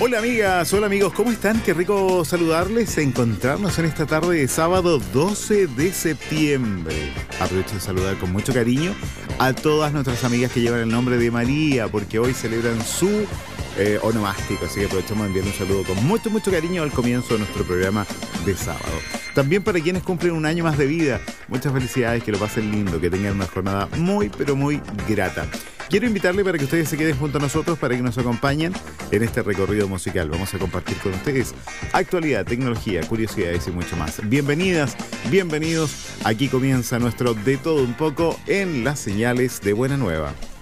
Hola amigas, hola amigos, ¿cómo están? Qué rico saludarles, encontrarnos en esta tarde de sábado 12 de septiembre. Aprovecho de saludar con mucho cariño a todas nuestras amigas que llevan el nombre de María, porque hoy celebran su onomástico, así que aprovechamos de enviar un saludo con mucho cariño al comienzo de nuestro programa de sábado. También para quienes cumplen un año más de vida, muchas felicidades, que lo pasen lindo, que tengan una jornada muy grata. Quiero invitarle para que ustedes se queden junto a nosotros, para que nos acompañen en este recorrido musical. Vamos a compartir con ustedes actualidad, tecnología, curiosidades y mucho más. Bienvenidas, bienvenidos. Aquí comienza nuestro De Todo Un Poco en las señales de Buena Nueva.